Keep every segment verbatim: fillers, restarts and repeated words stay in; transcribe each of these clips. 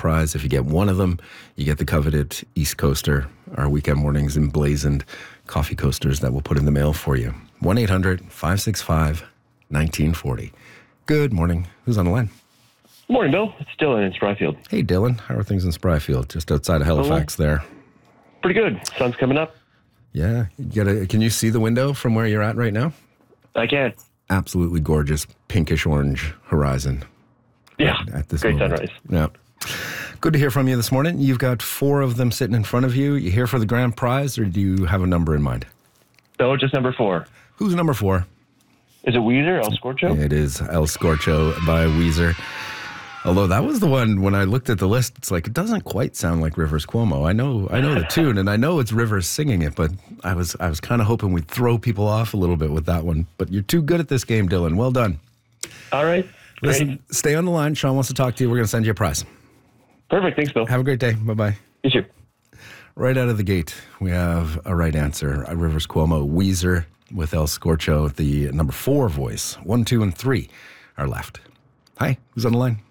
prize. If you get one of them, you get the coveted East Coaster, our weekend mornings emblazoned coffee coasters that we'll put in the mail for you. one eight hundred five six five nineteen forty. Good morning. Who's on the line? Good morning, Bill. It's Dylan in Spryfield. Hey, Dylan. How are things in Spryfield? Just outside of Halifax Hello. there. Pretty good. Sun's coming up. Yeah. You gotta, can you see the window from where you're at right now? I can. Absolutely gorgeous pinkish orange horizon. Yeah. At this Great moment. sunrise. Yeah. Good to hear from you this morning. You've got four of them sitting in front of you. You here for the grand prize, or do you have a number in mind? No, just number four. Who's number four? Is it Weezer, El Scorcho? It is El Scorcho by Weezer. Although that was the one, when I looked at the list, it's like, it doesn't quite sound like Rivers Cuomo. I know I know the tune, and I know it's Rivers singing it, but I was I was kind of hoping we'd throw people off a little bit with that one. But you're too good at this game, Dylan. Well done. All right. Listen, Great. stay on the line. Sean wants to talk to you. We're going to send you a prize. Perfect. Thanks, Bill. Have a great day. Bye-bye. You too. Right out of the gate, we have a right answer. Rivers Cuomo, Weezer with El Scorcho, the number four voice. One, two, and three are left. Hi, who's on the line?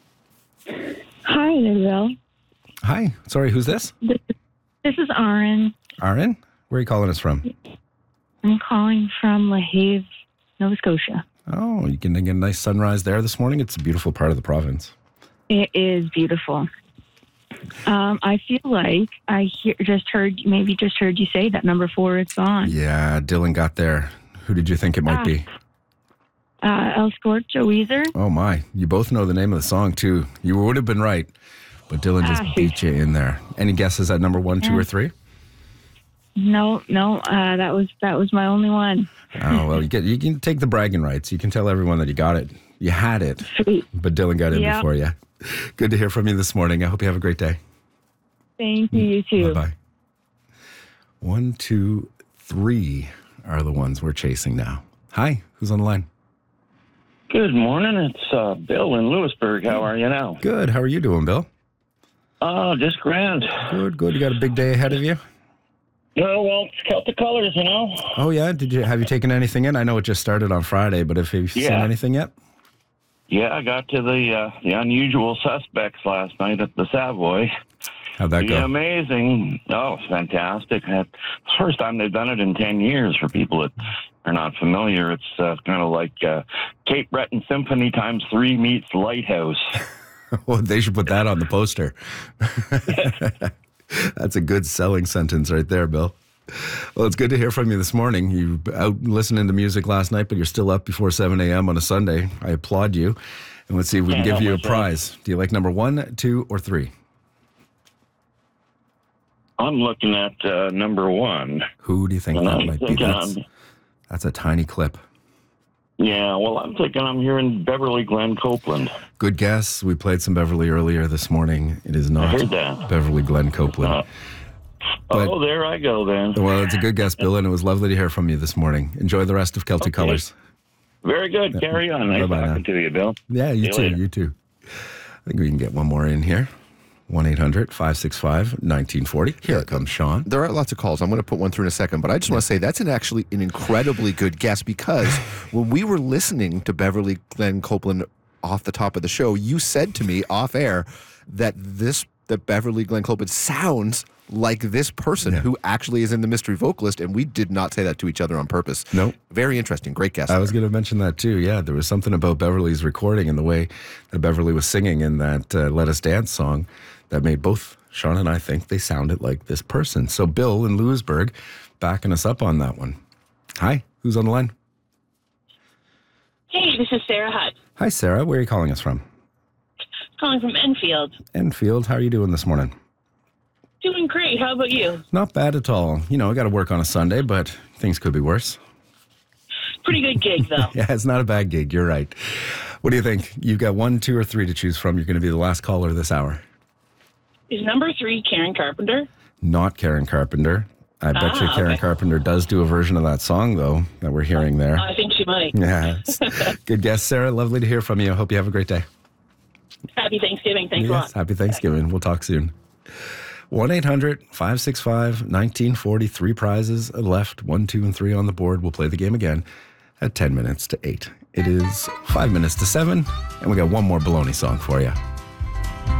Hi, Isabel. Hi, sorry, who's this? This, this is Aaron. Aaron? Where are you calling us from? I'm calling from LaHave, Nova Scotia. Oh, you can get a nice sunrise there this morning. It's a beautiful part of the province. It is beautiful. Um, I feel like I hear, just heard, maybe just heard you say that number four is on. Yeah, Dylan got there. Who did you think it might Ah. be? Uh, El Scorcho, Weezer. Oh, my. You both know the name of the song, too. You would have been right, but Dylan just Ah, beat you in there. Any guesses at number one, two, Yeah. or three? No, no, uh, that was that was my only one. Oh, well, you, get, you can take the bragging rights. You can tell everyone that you got it. You had it, Sweet. but Dylan got in Yep. before you. Good to hear from you this morning. I hope you have a great day. Thank you, you too. Bye-bye. One, two, three are the ones we're chasing now. Hi, who's on the line? Good morning. It's uh, Bill in Lewisburg. How are you now? Good. How are you doing, Bill? Oh, just grand. Good, good. You got a big day ahead of you? Oh, well, it's Celtic colors, you know. Oh, yeah? Did you have you taken anything in? I know it just started on Friday, but have you seen Yeah. anything yet? Yeah, I got to the uh, the unusual suspects last night at the Savoy. How'd that Yeah, go? amazing. Oh, it's fantastic. It's the first time they've done it in ten years. For people that are not familiar, it's uh, kind of like uh, Cape Breton Symphony times three meets Lighthouse. Well, they should put that on the poster. That's a good selling sentence right there, Bill. Well, it's good to hear from you this morning. You were out listening to music last night, but you're still up before seven a.m. on a Sunday. I applaud you. And let's see if we can Can't give you a help myself. prize. Do you like number one, two, or three? I'm looking at uh, number one. Who do you think And that I'm might be? thinking That's, I'm- that's a tiny clip. Yeah, well, I'm thinking I'm hearing Beverly Glenn Copeland. Good guess. We played some Beverly earlier this morning. It is not heard that. Beverly Glenn Copeland. Uh, But- oh, there I go then. Well, it's a good guess, Bill, and it was lovely to hear from you this morning. Enjoy the rest of Celtic Okay. Colors. Very good. Carry on. Nice Bye-bye talking now. to you, Bill. Yeah, you See you too. later. You too. I think we can get one more in here. one eight hundred five six five nineteen forty. Here comes Sean. There are lots of calls. I'm going to put one through in a second, but I just want to say that's an actually an incredibly good guess because when we were listening to Beverly Glenn Copeland off the top of the show, you said to me off air that this that Beverly Glenn Copeland sounds like this person Yeah. who actually is in the mystery vocalist, and we did not say that to each other on purpose. Nope. Very interesting. Great guess. I was going to mention that too. Yeah, there was something about Beverly's recording and the way that Beverly was singing in that uh, Let Us Dance song that made both Sean and I think they sounded like this person. So Bill in Lewisburg backing us up on that one. Hi, who's on the line? Hey, this is Sarah Hutt, Hi, Sarah. Where are you calling us from? calling from Enfield. Enfield. How are you doing this morning? Doing great. How about you? Not bad at all. You know, I got to work on a Sunday, but things could be worse. Pretty good gig, though. Yeah, it's not a bad gig. You're right. What do you think? You've got one, two, or three to choose from. You're going to be the last caller this hour. Is number three Karen Carpenter? Not Karen Carpenter. I bet you Ah, Karen okay. Carpenter does do a version of that song, though, that we're hearing there. I think she might. Yeah. Good guess, Sarah. Lovely to hear from you. I hope you have a great day. Happy Thanksgiving. Thanks a lot. Yes, happy Thanksgiving. We'll talk soon. one eight hundred five six five nineteen forty. Three prizes left. One, two, and three on the board. We'll play the game again at ten minutes to eight. It is five minutes to seven, and we got one more baloney song for you.